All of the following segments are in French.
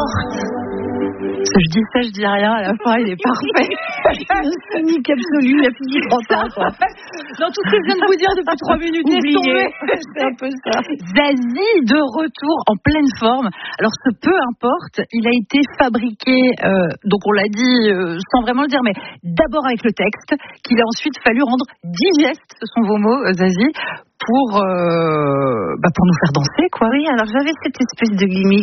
porte. Je dis ça, je dis rien, à la fin, il est parfait. Le cynique absolu, la physique entend, quoi. Non, tout ce que je viens de vous dire depuis 3 minutes, oublié. C'est un peu ça. Zazie, de retour en pleine forme. Alors, ce peu importe, il a été fabriqué, donc on l'a dit sans vraiment le dire, mais d'abord avec le texte, qu'il a ensuite fallu rendre digeste, ce sont vos mots, Zazie, pour nous faire danser, quoi. Oui, alors j'avais cette espèce de gimmick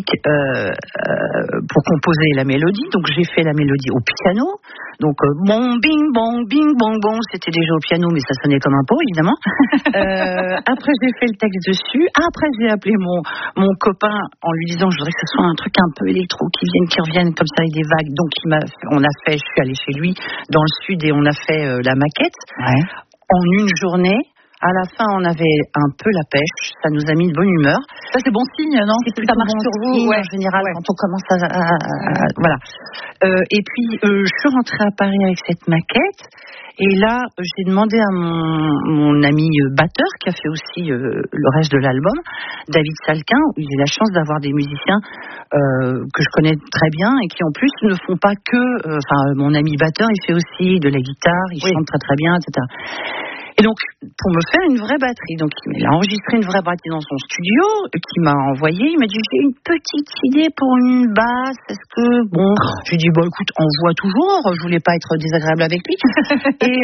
pour composer la mélodie, donc j'ai fait la mélodie au piano, donc bon bing bong bing bong, c'était déjà au piano, mais ça sonnait comme un pot, évidemment. Après j'ai fait le texte dessus, après j'ai appelé mon copain en lui disant je voudrais que ce soit un truc un peu électro, qui revienne comme ça avec des vagues, donc je suis allée chez lui dans le sud et on a fait la maquette. Ouais. En une journée. À la fin, on avait un peu la pêche. Ça nous a mis de bonne humeur. Ça, c'est bon signe, non? Ça marche sur vous, en général, quand on commence voilà. Et puis, je suis rentrée à Paris avec cette maquette. Et là, j'ai demandé à mon ami batteur, qui a fait aussi le reste de l'album, David Salquin, où j'ai la chance d'avoir des musiciens que je connais très bien et qui, en plus, ne font pas que... mon ami batteur, il fait aussi de la guitare, il chante très très bien, etc. Et donc, pour me faire une vraie batterie, donc il a enregistré une vraie batterie dans son studio, qu'il m'a envoyé. Il m'a dit, j'ai une petite idée pour une basse. Est-ce que, bon, je lui ai dit, écoute, envoie toujours. Je voulais pas être désagréable avec lui. Et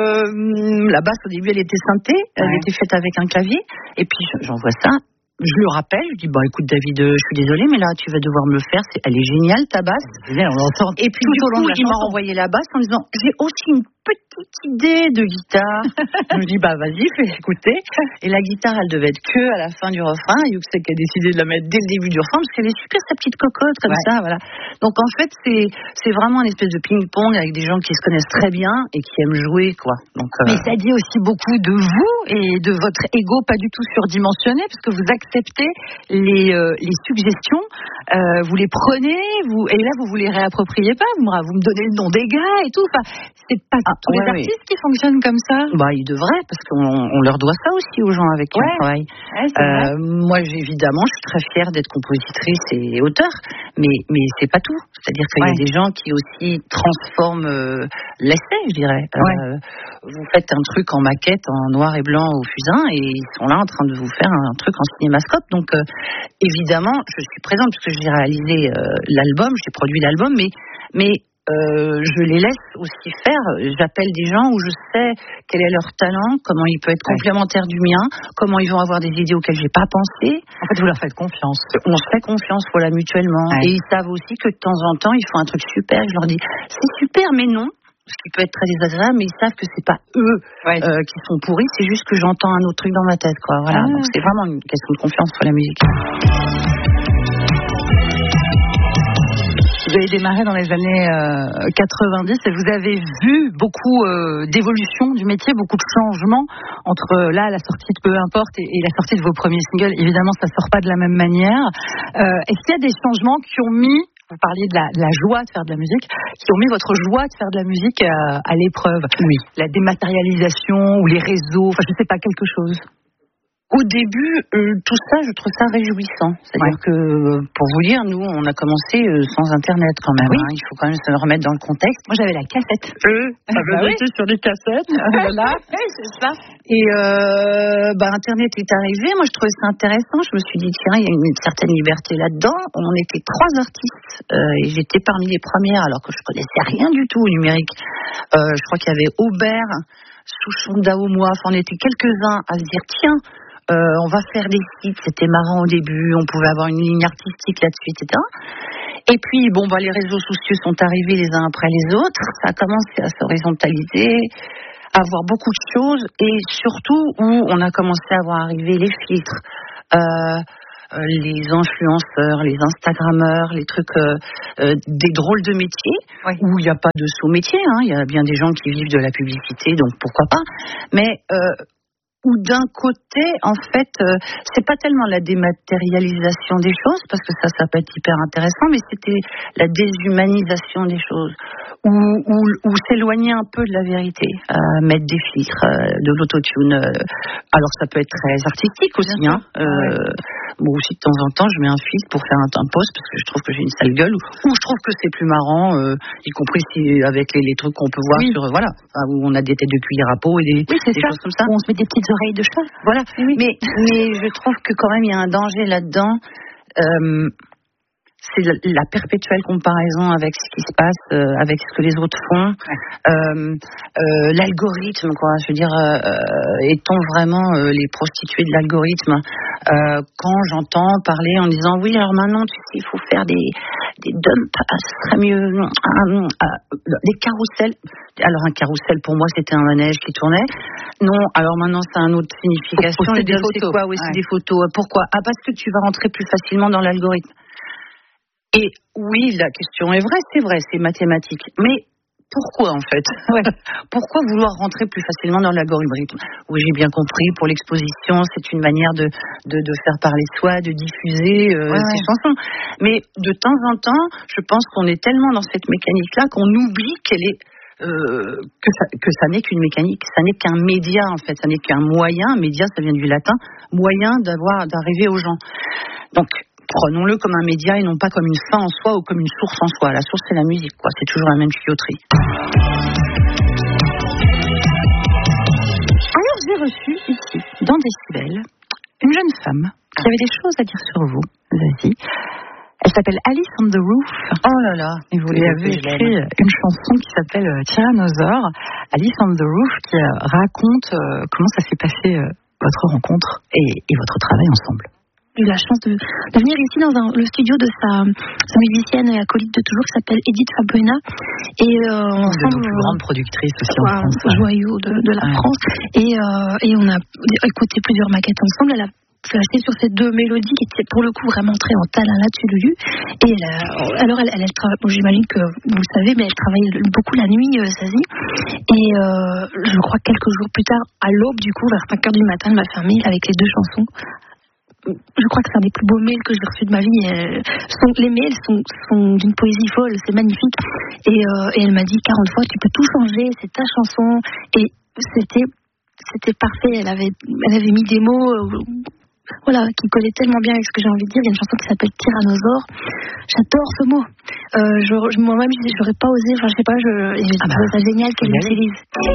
la basse, au début, elle était synthé. Elle était faite avec un clavier. Et puis, j'envoie ça. Je le rappelle, je dis, écoute David, je suis désolée, mais là, tu vas devoir me le faire. Elle est géniale, ta basse. Génial, on l'entend. Et puis, du coup, il m'a renvoyé la basse en disant, j'ai aussi une petite idée de guitare. Je me dis, vas-y, fais écouter. Et la guitare, elle devait être que à la fin du refrain. Yuxek a décidé de la mettre dès le début du refrain parce qu'elle est super, sa petite cocotte, comme ça, voilà. Donc, en fait, c'est vraiment une espèce de ping-pong avec des gens qui se connaissent très bien et qui aiment jouer, quoi. Donc, mais ça dit aussi beaucoup de vous et de votre ego pas du tout surdimensionné, parce que vous acceptez les suggestions, vous les prenez, et là, vous les réappropriez pas, vous me donnez le nom des gars et tout. Enfin, c'est pas tous les artistes qui fonctionnent comme ça. Ils devraient, parce qu'on leur doit ça aussi aux gens avec qui on travaille. Moi, évidemment, je suis très fière d'être compositrice et auteur, mais c'est pas tout. C'est-à-dire qu'il y a des gens qui aussi transforment l'essai, je dirais. Vous faites un truc en maquette, en noir et blanc au fusain, et ils sont là en train de vous faire un truc en cinémascope. Donc, évidemment, je suis présente puisque j'ai réalisé l'album, j'ai produit l'album, mais je les laisse aussi faire. J'appelle des gens où je sais quel est leur talent, comment il peut être complémentaire du mien, comment ils vont avoir des idées auxquelles j'ai pas pensé. En fait, vous leur faites confiance. On se fait confiance, voilà, mutuellement. Et ils savent aussi que de temps en temps, ils font un truc super. Je leur dis, c'est super, mais non. Ce qui peut être très désagréable, mais ils savent que c'est pas eux qui sont pourris, c'est juste que j'entends un autre truc dans ma tête, quoi. Voilà. Donc c'est vraiment une question de confiance sur la musique. Vous avez démarré dans les années 90 et vous avez vu beaucoup d'évolution du métier, beaucoup de changements entre la sortie de Peu importe et la sortie de vos premiers singles. Évidemment, ça sort pas de la même manière. Est-ce qu'il y a des changements qui ont mis, vous parliez de la joie de faire de la musique, qui ont mis votre joie de faire de la musique à l'épreuve? Oui. La dématérialisation ou les réseaux, je sais pas, quelque chose. Au début, tout ça, je trouve ça réjouissant. C'est-à-dire que, pour vous dire, nous, on a commencé sans Internet quand même. Oui. Il faut quand même se remettre dans le contexte. Moi, j'avais la cassette. J'étais sur des cassettes. Voilà. C'est ça. Et Internet est arrivé. Moi, je trouvais ça intéressant. Je me suis dit, tiens, il y a une certaine liberté là-dedans. On était 3 artistes et j'étais parmi les premières, alors que je connaissais rien du tout au numérique. Je crois qu'il y avait Aubert, Souchon, Daomois. On était quelques-uns à se dire, tiens, on va faire des sites, c'était marrant au début, on pouvait avoir une ligne artistique là-dessus, etc. Et puis, les réseaux sociaux sont arrivés les uns après les autres, ça a commencé à s'horizontaliser, à voir beaucoup de choses, et surtout où on a commencé à voir arriver les filtres, les influenceurs, les Instagrammeurs, les trucs, des drôles de métiers, où il n'y a pas de sous-métier, il y a bien des gens qui vivent de la publicité, donc pourquoi pas, mais... où d'un côté, en fait, c'est pas tellement la dématérialisation des choses, parce que ça peut être hyper intéressant, mais c'était la déshumanisation des choses, ou s'éloigner un peu de la vérité, mettre des filtres, de l'autotune. Alors ça peut être très artistique aussi, hein. Moi aussi de temps en temps je mets un filtre pour faire un post parce que je trouve que j'ai une sale gueule ou je trouve que c'est plus marrant, y compris avec les trucs qu'on peut voir sur où on a des têtes de cuillère à peau et des choses comme ça. Où on se met des petites oreilles de chat. Voilà. Mais je trouve que quand même il y a un danger là-dedans. C'est la perpétuelle comparaison avec ce qui se passe, avec ce que les autres font. L'algorithme, quoi. Je veux dire, est-on vraiment les prostituées de l'algorithme? Quand j'entends parler en disant oui, alors maintenant, tu sais, il faut faire des dumps, ce serait mieux, des carousels. Alors un carrousel pour moi c'était un manège qui tournait. Non, alors maintenant c'est une autre signification. Les dumps, c'est quoi? C'est des photos. Pourquoi? Parce que tu vas rentrer plus facilement dans l'algorithme. Et oui, la question est vraie, c'est mathématique. Mais pourquoi en fait? Pourquoi vouloir rentrer plus facilement dans l'algorithme? Oui, j'ai bien compris, pour l'exposition, c'est une manière de faire parler soi, de diffuser ses chansons. Mais de temps en temps, je pense qu'on est tellement dans cette mécanique-là qu'on oublie qu'elle est... que ça n'est qu'une mécanique, ça n'est qu'un média en fait, ça n'est qu'un moyen. Média, ça vient du latin, moyen d'arriver aux gens. Donc prenons-le comme un média et non pas comme une fin en soi ou comme une source en soi. La source, c'est la musique, quoi. C'est toujours la même tuyauterie. Alors, j'ai reçu ici, dans Décibel, une jeune femme qui avait des choses à dire sur vous, Zazie. Elle s'appelle Alice on the Roof. Oh là là. Et vous lui avez écrit une chanson qui s'appelle Tyrannosaure. Alice on the Roof qui raconte comment ça s'est passé votre rencontre et votre travail ensemble. J'ai eu la chance de venir ici dans le studio de sa musicienne et acolyte de toujours qui s'appelle Edith Fabrina. Et ensemble, de nos plus grandes productrices aussi en France. Joyau de la France. Et on a écouté plusieurs maquettes ensemble. Elle a flashé sur ces deux mélodies qui étaient pour le coup vraiment très en talent là-dessus, Lulu. Et elle travaille, bon, j'imagine que vous le savez, mais elle travaille beaucoup la nuit, Zazie. Et je crois que quelques jours plus tard, à l'aube du coup, vers 5h du matin, elle m'a fait un mail avec les deux chansons. Je crois que c'est un des plus beaux mails que j'ai reçus de ma vie. Les mails sont d'une poésie folle, c'est magnifique. Et elle m'a dit 40 fois, tu peux tout changer, c'est ta chanson. Et c'était parfait. Elle avait mis des mots qui collaient tellement bien avec ce que j'ai envie de dire. Il y a une chanson qui s'appelle Tyrannosaure. J'adore ce mot. Moi-même, j'aurais pas osé. Enfin, je sais pas. J'ai trouvé ça génial qu'elle l'utilise.